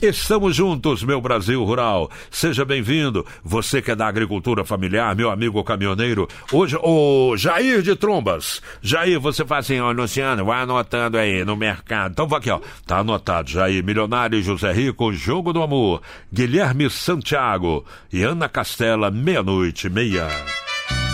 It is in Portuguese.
Estamos juntos, meu Brasil Rural. Seja bem-vindo. Você que é da agricultura familiar, meu amigo caminhoneiro. Hoje, o Jair de Trombas. Jair, você faz assim, ó, Luciano, vai anotando aí no mercado. Então, vai aqui, ó. Tá anotado, Jair. Milionário e José Rico, Jogo do Amor. Guilherme Santiago e Ana Castela, 00:30.